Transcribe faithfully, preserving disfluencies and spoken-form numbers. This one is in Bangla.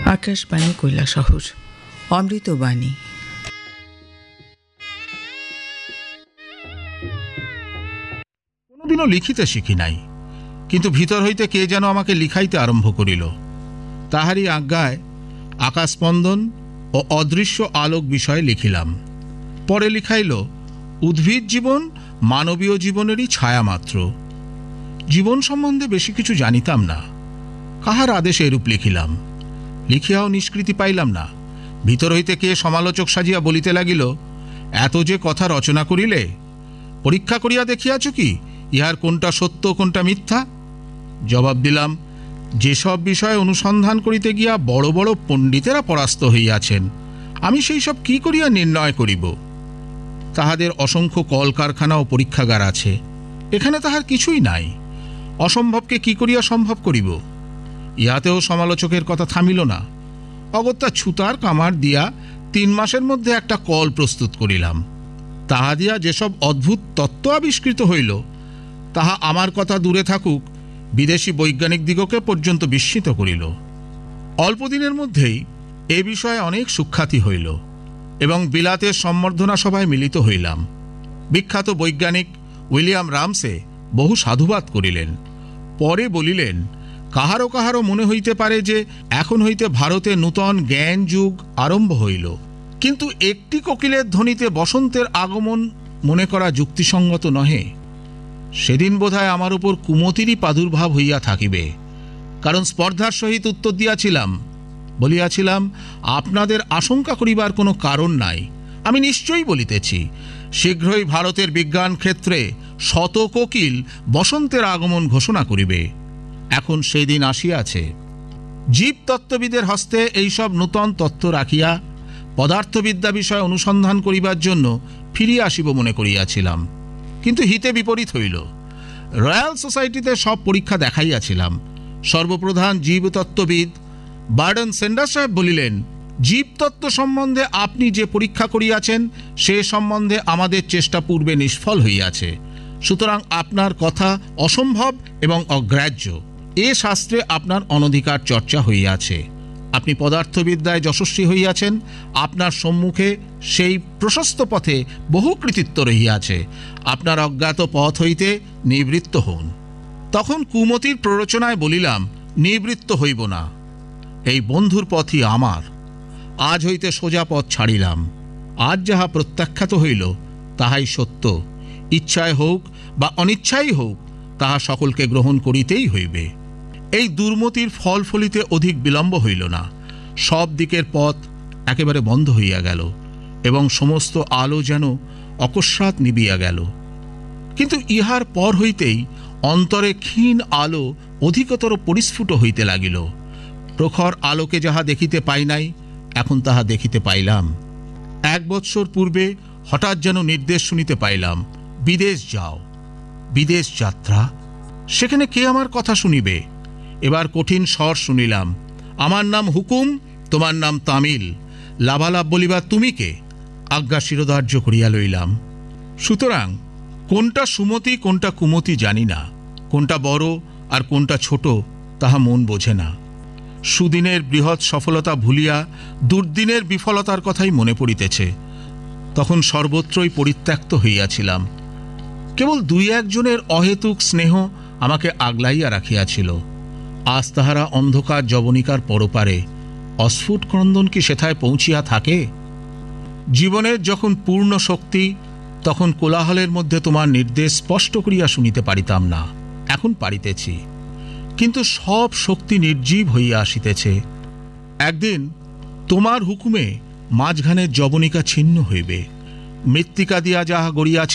আকাশবাণী কৈলাসহর অমৃতবাণী। কোনোদিনও লিখিতে শিখি নাই, কিন্তু ভিতর হইতে কে যেন আমাকে লিখাইতে আরম্ভ করিল। তাহারই আজ্ঞায় আকাশস্পন্দন ও অদৃশ্য আলোক বিষয়ে লিখিলাম। পরে লিখাইল উদ্ভিদ জীবন মানবীয় জীবনেরই ছায়া মাত্র। জীবন সম্বন্ধে বেশি কিছু জানিতাম না, কাহার আদেশে এরূপ লিখিলাম। লিখিয়াও নিষ্কৃতি পাইলাম না। ভিতর হইতে কে সমালোচক সাজিয়া বলিতে লাগিল, এত যে কথা রচনা করিলে, পরীক্ষা করিয়া দেখিয়াছ কি ইহার কোনটা সত্য কোনটা মিথ্যা? জবাব দিলাম, যেসব বিষয়ে অনুসন্ধান করিতে গিয়া বড় বড় পণ্ডিতেরা পরাস্ত হইয়াছেন, আমি সেই সব কি করিয়া নির্ণয় করিব? তাহাদের অসংখ্য কলকারখানা ও পরীক্ষাগার আছে, এখানে তাহার কিছুই নাই। অসম্ভবকে কি করিয়া সম্ভব করিব? ইহাতেও সমালোচকের কথা থামিল না। অগত্যা ছুতার কামার দিয়া তিন মাসের মধ্যে একটা কল প্রস্তুত করিলাম। তাহা দিয়া যেসব অদ্ভুত তত্ত্ব আবিষ্কৃত হইল, তাহা আমার কথা দূরে থাকুক, বিদেশি বৈজ্ঞানিক দিগকে পর্যন্ত বিস্মিত করিল। অল্পদিনের মধ্যেই এ বিষয়ে অনেক সুখ্যাতি হইল এবং বিলাতের সম্বর্ধনা সভায় মিলিত হইলাম। বিখ্যাত বৈজ্ঞানিক উইলিয়াম রামসে বহু সাধুবাদ করিলেন। পরে বলিলেন, কাহারও কাহারও মনে হইতে পারে যে এখন হইতে ভারতে নূতন জ্ঞান যুগ আরম্ভ হইল, কিন্তু একটি কোকিলের ধ্বনিতে বসন্তের আগমন মনে করা যুক্তিসঙ্গত নহে। সেদিন বোধহয় আমার উপর কুমতিরই প্রাদুর্ভাব হইয়া থাকিবে, কারণ স্পর্ধার সহিত উত্তর দিয়াছিলাম। বলিয়াছিলাম, আপনাদের আশঙ্কা করিবার কোনো কারণ নাই। আমি নিশ্চয়ই বলিতেছি, শীঘ্রই ভারতের বিজ্ঞান ক্ষেত্রে শত কোকিল বসন্তের আগমন ঘোষণা করিবে। এখন সেই দিন আসিয়াছে। জীবতত্ত্ববিদের হস্তে এইসব নূতন তত্ত্ব রাখিয়া পদার্থবিদ্যা বিষয়ে অনুসন্ধান করিবার জন্য ফিরিয়া আসিব মনে করিয়াছিলাম, কিন্তু হিতে বিপরীত হইল। রয়্যাল সোসাইটিতে সব পরীক্ষা দেখাইয়াছিলাম। সর্বপ্রধান জীবতত্ত্ববিদ বার্ডন সেন্ডার সাহেব বলিলেন, জীবতত্ত্ব সম্বন্ধে আপনি যে পরীক্ষা করিয়াছেন সে সম্বন্ধে আমাদের চেষ্টা পূর্বে নিষ্ফল হইয়াছে, সুতরাং আপনার কথা অসম্ভব এবং অগ্রাহ্য। এ শাস্ত্রে আপনার অনধিকার চর্চা হইয়াছে। আপনি পদার্থবিদ্যায় যশস্বী হইয়াছেন, আপনার সম্মুখে সেই প্রশস্ত পথে বহু কৃতিত্ব রহিয়াছে। আপনার অজ্ঞাত পথ হইতে নিবৃত্ত হন। তখন কুমতির প্ররোচনায় বলিলাম, নিবৃত্ত হইব না, এই বন্ধুর পথই আমার। আজ হইতে সোজা পথ ছাড়িলাম। আজ যাহা প্রত্যাখ্যাত হইল তাহাই সত্য। ইচ্ছায় হোক বা অনিচ্ছাই হোক, তাহা সকলকে গ্রহণ করিতেই হইবে। এই দুর্মতির ফল ফলিতে অধিক বিলম্ব হইল না। সব দিকের পথ একেবারে বন্ধ হইয়া গেল এবং সমস্ত আলো যেন অকস্মাৎ নিবিয়া গেল। কিন্তু ইহার পর হইতেই অন্তরে ক্ষীণ আলো অধিকতর পরিস্ফুট হইতে লাগিল। প্রখর আলোকে যাহা দেখিতে পাই নাই, এখন তাহা দেখিতে পাইলাম। এক বৎসর পূর্বে হঠাৎ যেন নির্দেশ শুনিতে পাইলাম, বিদেশ যাও। বিদেশ যাত্রা, সেখানে কে আমার কথা শুনিবে? এবার কঠিন স্বর শুনিলাম, আমার নাম হুকুম, তোমার নাম তামিল, লাভালাভ বলিবার তুমি কে? আজ্ঞা শিরোধার্য করিয়া লইলাম। সুতরাং কোনটা সুমতি কোনটা কুমতি জানি না, কোনটা বড় আর কোনটা ছোট তাহা মন বোঝে না। সুদিনের বৃহৎ সফলতা ভুলিয়া দুর্দিনের বিফলতার কথাই মনে পড়িতেছে। তখন সর্বত্রই পরিত্যক্ত হইয়াছিলাম। কেবল দুই একজনের অহেতুক স্নেহ আমাকে আগলাইয়া রাখিয়াছিল। আজ তাহারা অন্ধকার যবনিকার পরপারে। অস্ফুট ক্রন্দন কি সেথায় পৌঁছিয়া থাকে? জীবনের যখন পূর্ণ শক্তি, তখন কোলাহলের মধ্যে তোমার নির্দেশ স্পষ্ট করিয়া শুনিতে পারিতাম না, এখন পারিতেছি। কিন্তু সব শক্তি নির্জীব হইয়া আসিতেছে। একদিন তোমার হুকুমে মাঝখানের যবনিকা ছিন্ন হইবে। মৃত্তিকা দিয়া যাহা গড়িয়াছে